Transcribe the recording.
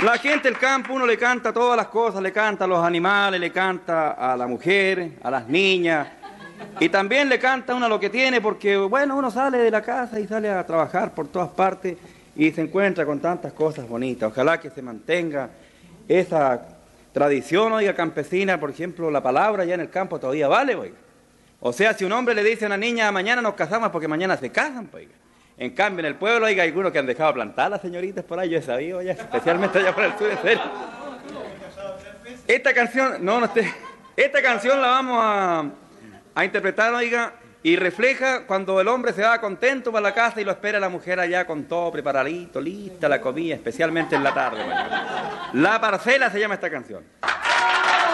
La gente del campo, uno le canta todas las cosas, le canta a los animales, le canta a la mujer, a las niñas, y también le canta uno lo que tiene, porque, bueno, uno sale de la casa y sale a trabajar por todas partes y se encuentra con tantas cosas bonitas. Ojalá que se mantenga esa tradición, oiga, campesina. Por ejemplo, la palabra ya en el campo todavía vale, oiga. O sea, si un hombre le dice a una niña, mañana nos casamos, porque mañana se casan, oiga. En cambio, en el pueblo, oiga, hay algunos que han dejado plantar a las señoritas por ahí, yo he sabido, ya, especialmente allá por el sur, en serio. Esta canción, esta canción la vamos a interpretar, oiga, y refleja cuando el hombre se va contento para la casa y lo espera la mujer allá con todo preparadito, lista la comida, especialmente en la tarde, oiga. La parcela se llama esta canción.